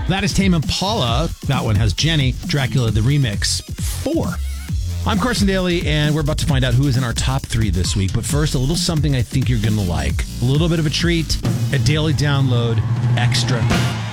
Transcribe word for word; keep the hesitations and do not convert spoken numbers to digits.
That is Tame Impala. That one has Jenny. Dracula, the remix. Four. I'm Carson Daly, and we're about to find out who is in our top three this week. But first, a little something I think you're going to like. A little bit of a treat, a daily download extra.